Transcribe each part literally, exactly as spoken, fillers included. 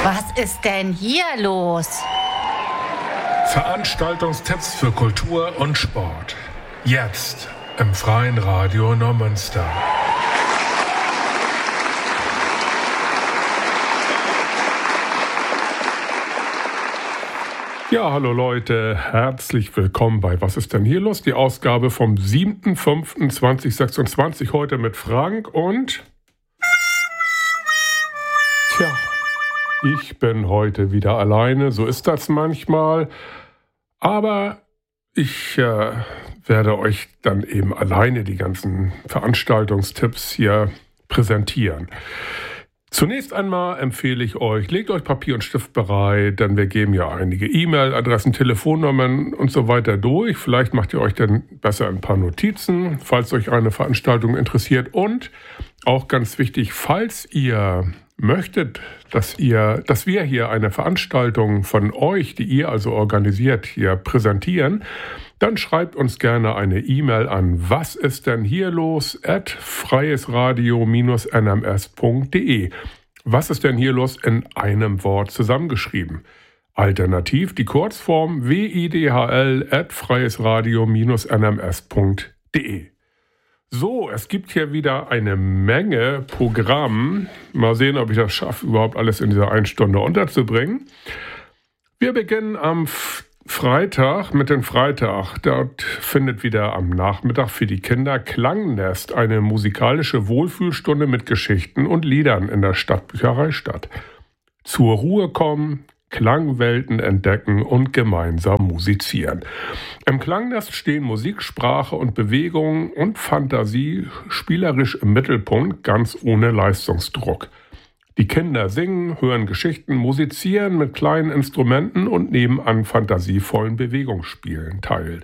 Was ist denn hier los? Veranstaltungstipps für Kultur und Sport. Jetzt im Freien Radio Neumünster. Ja, hallo Leute, herzlich willkommen bei Was ist denn hier los? Die Ausgabe vom siebten fünften zweitausendsechsundzwanzig, heute mit Frank und... Tja, ich bin heute wieder alleine, so ist das manchmal, aber ich äh, werde euch dann eben alleine die ganzen Veranstaltungstipps hier präsentieren. Zunächst einmal empfehle ich euch, legt euch Papier und Stift bereit, denn wir geben ja einige E-Mail-Adressen, Telefonnummern und so weiter durch. Vielleicht macht ihr euch dann besser ein paar Notizen, falls euch eine Veranstaltung interessiert. Und auch ganz wichtig, falls ihr möchtet, dass ihr, dass wir hier eine Veranstaltung von euch, die ihr also organisiert, hier präsentieren, dann schreibt uns gerne eine E-Mail an was ist denn hier los at freiesradio Bindestrich n m s punkt d e. Was ist denn hier los in einem Wort zusammengeschrieben? Alternativ die Kurzform w i d h l at freiesradio Bindestrich n m s punkt d e. So, es gibt hier wieder eine Menge Programm. Mal sehen, ob ich das schaffe, überhaupt alles in dieser einen Stunde unterzubringen. Wir beginnen am Freitag mit dem Freitag. Dort findet wieder am Nachmittag für die Kinder Klangnest, eine musikalische Wohlfühlstunde mit Geschichten und Liedern in der Stadtbücherei statt. Zur Ruhe kommen, Klangwelten entdecken und gemeinsam musizieren. Im Klangnest stehen Musik, Sprache und Bewegung und Fantasie spielerisch im Mittelpunkt, ganz ohne Leistungsdruck. Die Kinder singen, hören Geschichten, musizieren mit kleinen Instrumenten und nehmen an fantasievollen Bewegungsspielen teil.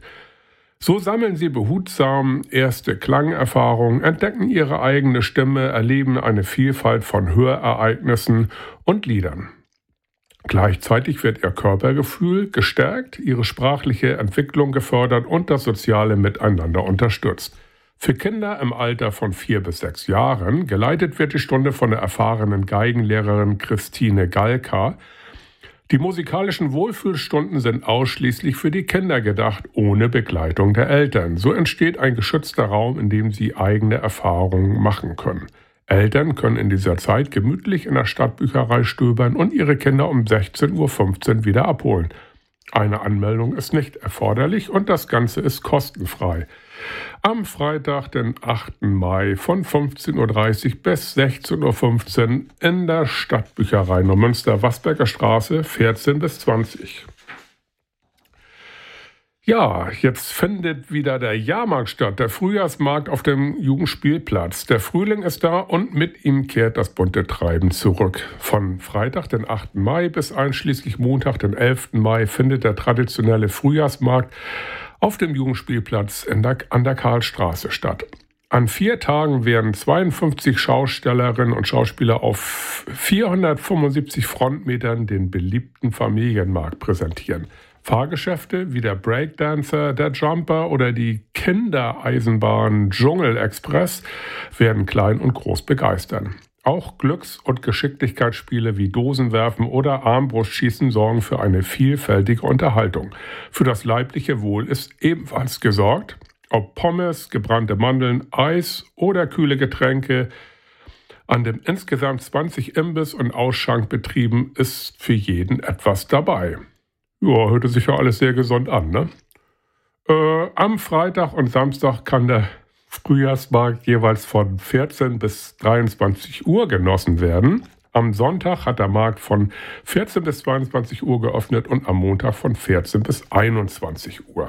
So sammeln sie behutsam erste Klangerfahrungen, entdecken ihre eigene Stimme, erleben eine Vielfalt von Hörereignissen und Liedern. Gleichzeitig wird ihr Körpergefühl gestärkt, ihre sprachliche Entwicklung gefördert und das soziale Miteinander unterstützt. Für Kinder im Alter von vier bis sechs Jahren geleitet wird die Stunde von der erfahrenen Geigenlehrerin Christine Galka. Die musikalischen Wohlfühlstunden sind ausschließlich für die Kinder gedacht, ohne Begleitung der Eltern. So entsteht ein geschützter Raum, in dem sie eigene Erfahrungen machen können. Eltern können in dieser Zeit gemütlich in der Stadtbücherei stöbern und ihre Kinder um sechzehn Uhr fünfzehn wieder abholen. Eine Anmeldung ist nicht erforderlich und das Ganze ist kostenfrei. Am Freitag, den achten Mai von fünfzehn Uhr dreißig bis sechzehn Uhr fünfzehn in der Stadtbücherei Neumünster, Wasberger Straße, vierzehn bis zwanzig. Ja, jetzt findet wieder der Jahrmarkt statt, der Frühjahrsmarkt auf dem Jugendspielplatz. Der Frühling ist da und mit ihm kehrt das bunte Treiben zurück. Von Freitag, den achten Mai bis einschließlich Montag, den elften Mai findet der traditionelle Frühjahrsmarkt auf dem Jugendspielplatz in der, an der Karlstraße statt. An vier Tagen werden zweiundfünfzig Schaustellerinnen und Schauspieler auf vierhundertfünfundsiebzig Frontmetern den beliebten Familienmarkt präsentieren. Fahrgeschäfte wie der Breakdancer, der Jumper oder die Kindereisenbahn Dschungel Express werden klein und groß begeistern. Auch Glücks- und Geschicklichkeitsspiele wie Dosenwerfen oder Armbrustschießen sorgen für eine vielfältige Unterhaltung. Für das leibliche Wohl ist ebenfalls gesorgt. Ob Pommes, gebrannte Mandeln, Eis oder kühle Getränke, an den insgesamt zwanzig Imbiss- und Ausschankbetrieben ist für jeden etwas dabei. Ja, hörte sich ja alles sehr gesund an, ne? Äh, am Freitag und Samstag kann der Frühjahrsmarkt jeweils von vierzehn bis dreiundzwanzig Uhr genossen werden. Am Sonntag hat der Markt von vierzehn bis zweiundzwanzig Uhr geöffnet und am Montag von vierzehn bis einundzwanzig Uhr.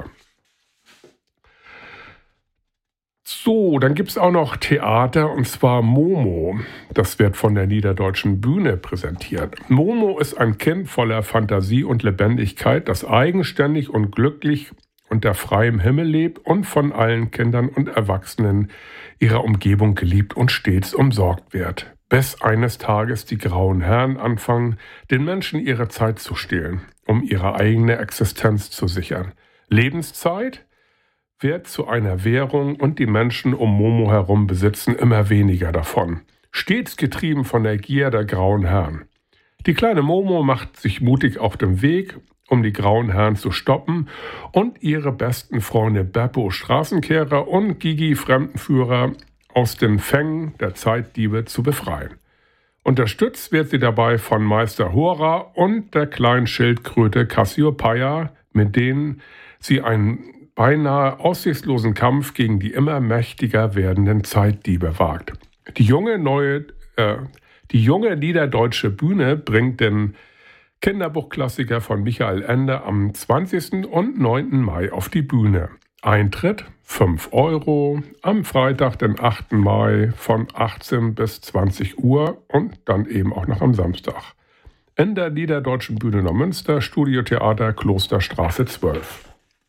So, dann gibt es auch noch Theater, und zwar Momo. Das wird von der Niederdeutschen Bühne präsentiert. Momo ist ein Kind voller Fantasie und Lebendigkeit, das eigenständig und glücklich unter freiem Himmel lebt und von allen Kindern und Erwachsenen ihrer Umgebung geliebt und stets umsorgt wird. Bis eines Tages die grauen Herren anfangen, den Menschen ihre Zeit zu stehlen, um ihre eigene Existenz zu sichern. Lebenszeit wird zu einer Währung und die Menschen um Momo herum besitzen immer weniger davon. Stets getrieben von der Gier der grauen Herren. Die kleine Momo macht sich mutig auf den Weg, um die grauen Herren zu stoppen und ihre besten Freunde Beppo Straßenkehrer und Gigi Fremdenführer aus den Fängen der Zeitdiebe zu befreien. Unterstützt wird sie dabei von Meister Hora und der kleinen Schildkröte Cassiopeia, mit denen sie einen beinahe aussichtslosen Kampf gegen die immer mächtiger werdenden Zeitdiebe wagt. Die junge neue, äh, die junge niederdeutsche Bühne bringt den Kinderbuchklassiker von Michael Ende am zwanzigsten und neunten Mai auf die Bühne. Eintritt fünf Euro, am Freitag, den achten Mai von achtzehn bis zwanzig Uhr und dann eben auch noch am Samstag. In der Niederdeutschen Bühne Neumünster, Studiotheater Klosterstraße zwölf.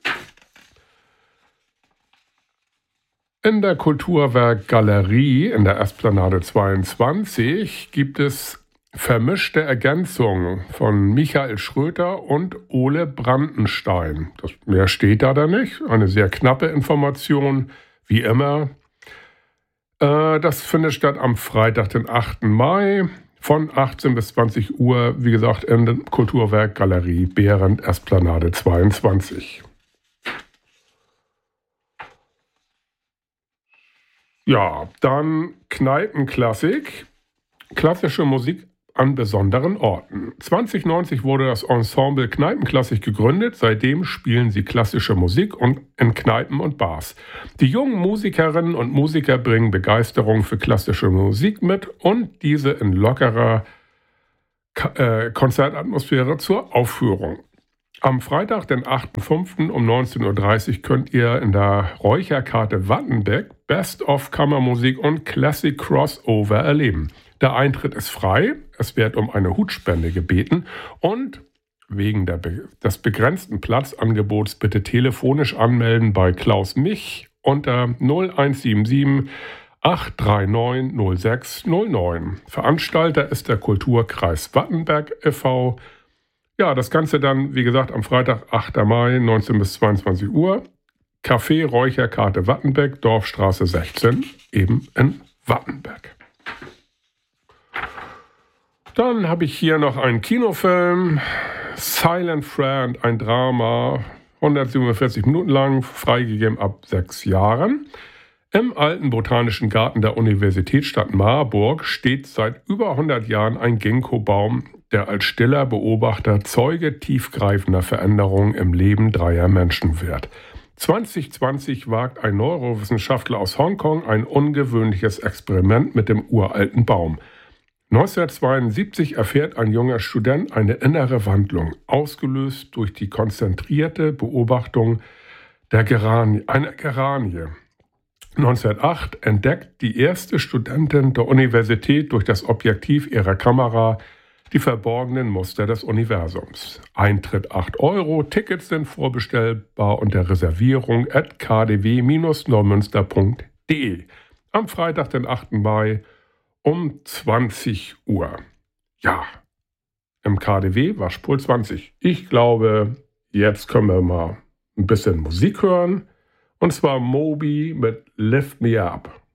In der Kulturwerk Galerie in der Esplanade zweiundzwanzig gibt es vermischte Ergänzungen von Michael Schröter und Ole Brandenstein. Das, mehr steht da da nicht. Eine sehr knappe Information, wie immer. Äh, das findet statt am Freitag, den achten Mai von achtzehn bis zwanzig Uhr. Wie gesagt, in der Kulturwerk Galerie Behrendt, Esplanade zweiundzwanzig. Ja, dann Kneipenklassik. Klassische Musik an besonderen Orten. zwanzig neunzig wurde das Ensemble Kneipenklassik gegründet. Seitdem spielen sie klassische Musik und in Kneipen und Bars. Die jungen Musikerinnen und Musiker bringen Begeisterung für klassische Musik mit und diese in lockerer äh, Konzertatmosphäre zur Aufführung. Am Freitag, den achten fünften um neunzehn Uhr dreißig könnt ihr in der Räucherkarte Wattenbeck Best of Kammermusik und Classic Crossover erleben. Der Eintritt ist frei, es wird um eine Hutspende gebeten und wegen der Be- des begrenzten Platzangebots bitte telefonisch anmelden bei Klaus Mich unter null eins sieben sieben acht drei neun null sechs null neun. Veranstalter ist der Kulturkreis Wattenberg e V Ja, das Ganze dann, wie gesagt, am Freitag, achten Mai, neunzehn bis zweiundzwanzig Uhr. Café Räucherkarte Wattenbeck, Dorfstraße sechzehn, eben in Wattenberg. Dann habe ich hier noch einen Kinofilm, Silent Friend, ein Drama, hundertsiebenundvierzig Minuten lang, freigegeben ab sechs Jahren. Im alten Botanischen Garten der Universitätsstadt Marburg steht seit über hundert Jahren ein Ginkgo-Baum, der als stiller Beobachter Zeuge tiefgreifender Veränderungen im Leben dreier Menschen wird. zwanzig zwanzig wagt ein Neurowissenschaftler aus Hongkong ein ungewöhnliches Experiment mit dem uralten Baum. neunzehnhundertzweiundsiebzig erfährt ein junger Student eine innere Wandlung, ausgelöst durch die konzentrierte Beobachtung der Geranie, einer Geranie. neunzehnhundertacht entdeckt die erste Studentin der Universität durch das Objektiv ihrer Kamera die verborgenen Muster des Universums. Eintritt acht Euro, Tickets sind vorbestellbar unter Reservierung at k d w Bindestrich neumünster punkt d e. Am Freitag, den achten Mai um zwanzig Uhr. Ja, im K D W Waschpol zwanzig. Ich glaube, jetzt können wir mal ein bisschen Musik hören. Und zwar Moby mit Lift Me Up.